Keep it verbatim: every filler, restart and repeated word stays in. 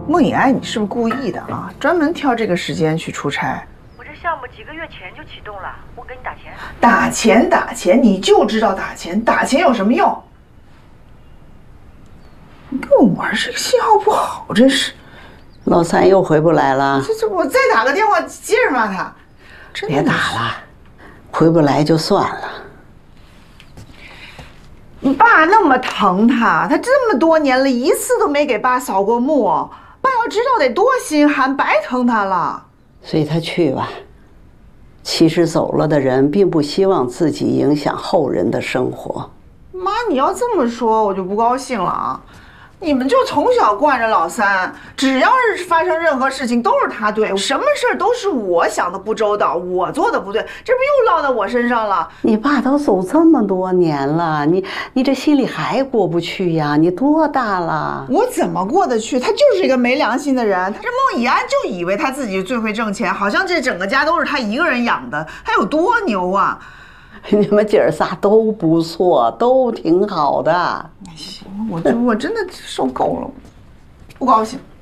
孟以安，你是不是故意的啊？专门挑这个时间去出差？ 我这项目几个月前就启动了，我给你打钱。 打钱打钱，你就知道打钱，打钱有什么用？你跟我玩这个信号不好，真是。 老三又回不来了。 这这，我再打个电话接着骂他。 别打了，回不来就算了。 你爸那么疼他，他这么多年了，一次都没给爸扫过墓，爸要知道得多心寒，白疼他了。 随他去吧。其实走了的人并不希望自己影响后人的生活。 妈，你要这么说，我就不高兴了啊！你们就从小惯着老三，只要是发生任何事情都是他对，什么事儿都是我想的不周到，我做的不对，这不又落到我身上了？ 你爸都走这么多年了，你你这心里还过不去呀？你多大了？ 我怎么过得去？他就是一个没良心的人。他这孟以安就以为他自己最会挣钱，好像这整个家都是他一个人养的，他有多牛啊！ 你们姐儿仨都不错，都挺好的。 行，我就我真的受够了，不高兴。